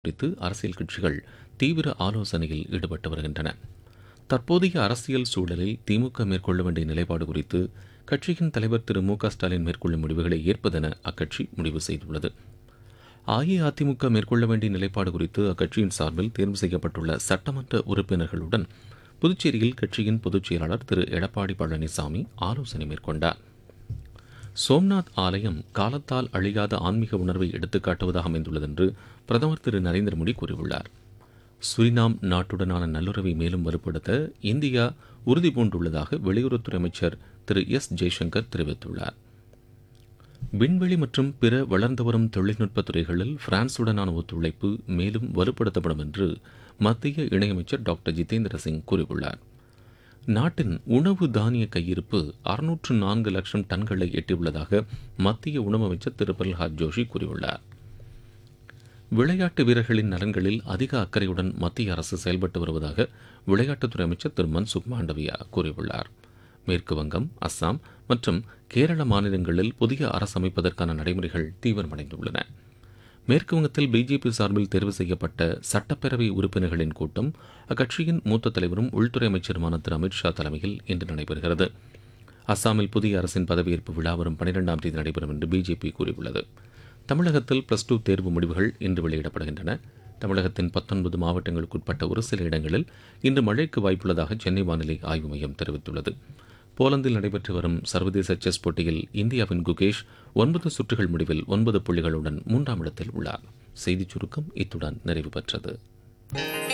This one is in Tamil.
குறித்து அரசியல் கட்சிகள் தீவிர ஆலோசனையில் ஈடுபட்டு வருகின்றன. தற்போதைய அரசியல் சூழலில் திமுக மேற்கொள்ள வேண்டிய நிலைப்பாடு குறித்து கட்சியின் தலைவர் திரு மு க ஸ்டாலின் மேற்கொள்ளும் முடிவுகளை ஏற்பதென அக்கட்சி முடிவு செய்துள்ளது. அஇஅதிமுக மேற்கொள்ள வேண்டிய நிலைப்பாடு குறித்து அக்கட்சியின் சார்பில் தேர்வு செய்யப்பட்டுள்ள சட்டமன்ற உறுப்பினர்களுடன் புதுச்சேரியில் கட்சியின் பொதுச் செயலாளர் திரு எடப்பாடி பழனிசாமி ஆலோசனை மேற்கொண்டார். சோம்நாத் ஆலயம் காலத்தால் அழியாத ஆன்மீக உணர்வை எடுத்துக்காட்டுவதாக அமைந்துள்ளது என்று பிரதமர் திரு நரேந்திர மோடி கூறியுள்ளார். சுரினாம் நாட்டுடனான நல்லுறவை மேலும் வலுப்படுத்த இந்தியா உறுதிபூண்டுள்ளதாக வெளியுறவுத்துறை அமைச்சர் திரு எஸ் ஜெய்சங்கர் தெரிவித்துள்ளார். விண்வெளி மற்றும் பிற வளர்ந்து வரும் தொழில்நுட்ப துறைகளில் பிரான்சுடனான ஒத்துழைப்பு மேலும் வலுப்படுத்தப்படும் என்று மத்திய இணையமைச்சர் டாக்டர் ஜிதேந்திர சிங் கூறியுள்ளார். நாட்டின் உணவு தானிய கையிருப்பு 604 லட்சம் டன்களை எட்டியுள்ளதாக மத்திய உணவு அமைச்சர் திரு பிரல்ஹாத் ஜோஷி கூறியுள்ளார். விளையாட்டு வீரர்களின் நலன்களில் அதிக அக்கறையுடன் மத்திய அரசு செயல்பட்டு வருவதாக விளையாட்டுத்துறை அமைச்சர் திரு மன்சுக் மாண்டவியா கூறியுள்ளார். மேற்கு வங்கம், அஸ்ஸாம் மற்றும் கேரள மாநிலங்களில் புதிய அரசு அமைப்பதற்கான நடைமுறைகள் தீவிரமடைந்துள்ளன. மேற்கு வங்கத்தில் பிஜேபி சார்பில் தேர்வு செய்யப்பட்ட சட்டப்பேரவை உறுப்பினர்களின் கூட்டம் அக்கட்சியின் மூத்த தலைவரும் உள்துறை அமைச்சருமான திரு அமித்ஷா தலைமையில் இன்று நடைபெறுகிறது. அஸ்ஸாமில் புதிய அரசின் பதவியேற்பு விழா வரும் 12ஆம் தேதி நடைபெறும் என்று பிஜேபி கூறியுள்ளது. தமிழகத்தில் +2 தேர்வு முடிவுகள் இன்று வெளியிடப்படுகின்றன. தமிழகத்தின் 19 மாவட்டங்களுக்குட்பட்ட ஒரு சில இடங்களில் இன்று மழைக்கு வாய்ப்புள்ளதாக சென்னை வானிலை ஆய்வு மையம் தெரிவித்துள்ளது. போலந்தில் நடைபெற்று வரும் சர்வதேச செஸ் போட்டியில் இந்தியாவின் குகேஷ் 9 சுற்றுகள் முடிவில் 9 புள்ளிகளுடன் 3ஆம் இடத்தில் உள்ளார். செய்திச் சுருக்கம் இத்துடன் நிறைவு பெற்றது.